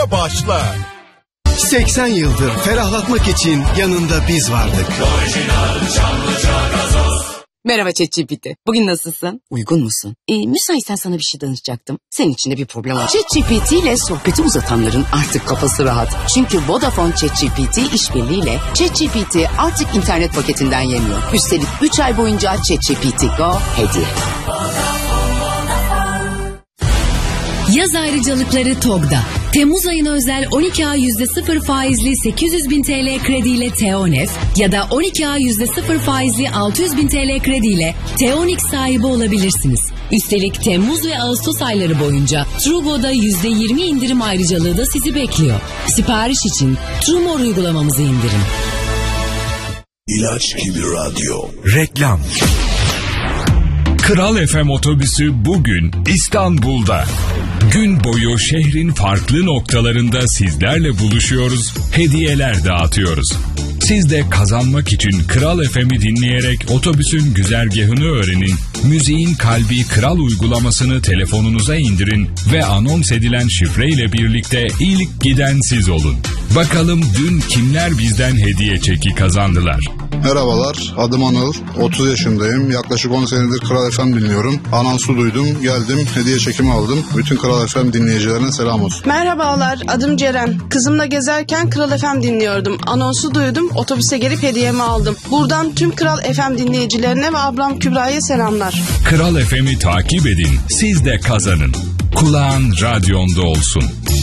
başlar. 80 yıldır ferahlatmak için yanında biz vardık. Merhaba ChatGPT. Bugün nasılsın? Uygun musun? Müsaitsen sana bir şey danışacaktım. Senin içinde bir problem var. ChatGPT ile sohbeti uzatanların artık kafası rahat. Çünkü Vodafone ChatGPT işbirliğiyle ChatGPT artık internet paketinden yemiyor. Üstelik 3 ay boyunca ChatGPT Go hediye. Yaz ayrıcalıkları TOG'da. Temmuz ayına özel 12 ay %0 faizli 800.000 TL krediyle Teonef ya da 12 ay %0 faizli 600.000 TL krediyle Teonix sahibi olabilirsiniz. Üstelik Temmuz ve Ağustos ayları boyunca Trugo'da %20 indirim ayrıcalığı da sizi bekliyor. Sipariş için Trumor uygulamamızı indirin. İlaç gibi radyo. Reklam. Kral FM otobüsü bugün İstanbul'da. Gün boyu şehrin farklı noktalarında sizlerle buluşuyoruz, hediyeler dağıtıyoruz. Siz de kazanmak için Kral FM'i dinleyerek otobüsün güzergahını öğrenin, müziğin kalbi Kral uygulamasını telefonunuza indirin ve anons edilen şifreyle birlikte ilk giden siz olun. Bakalım dün kimler bizden hediye çeki kazandılar? Merhabalar, adım Anıl, 30 yaşındayım. Yaklaşık 10 senedir Kral FM dinliyorum. Anonsu duydum, geldim, hediye çekimi aldım. Bütün Kral FM dinleyicilerine selam olsun. Merhabalar, adım Ceren. Kızımla gezerken Kral FM dinliyordum. Anonsu duydum, otobüse gelip hediyemi aldım. Buradan tüm Kral FM dinleyicilerine ve ablam Kübra'ya selamlar. Kral FM'i takip edin, siz de kazanın. Kulağın radyonda olsun.